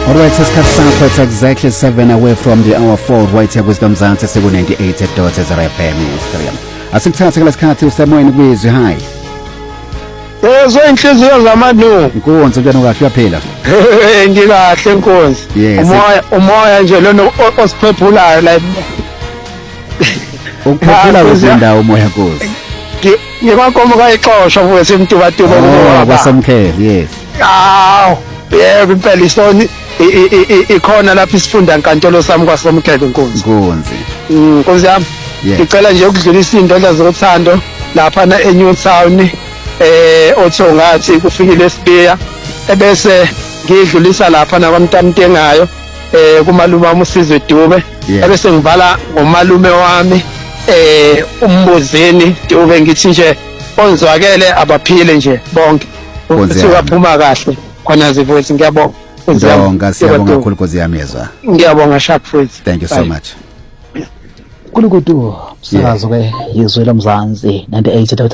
Alright, isikhathi sakho it's exactly 7 away from the hour 4 right here Wisdom Mzansi siku 98.0 FM Instagram. Asikuthatha lesikhathi usemoyeni kwizwi hi. Yezwe inhliziyo zamanu. Nkonzo njani kahle uyaphila? Ngikahle Nkonzo. Umoya nje lona osiphephulayo la. Ukuphephula kwezindawo umoya Nkosi. Ngikwakomo kayixoshwa futhi imtubatuba kuba kwasemkhele yes. Aw, yebo impela isoni ikhona lapha isifunda inkantolo sami kwasemkhele Nkonzo. Nkonzo yami. Ngicela nje ukudlulisa indodla zothando lapha na eNew Town otho ngathi kufikile esibiya ebese ngidlulisa lapha na kwaMtamtengayo kumalume wami uSizwe Dube ebese ngivala ngomalume wami umbuzini Dube ngithi nje onzwakele abaphile nje bonke usukaphuma kahle khona zivoice ngiyabonga siyabonga kakhulu Nkosi yami yezwa ngiyabonga sharp friends thank you so much Kulukudu sakazo ke yizwe lomzansi 98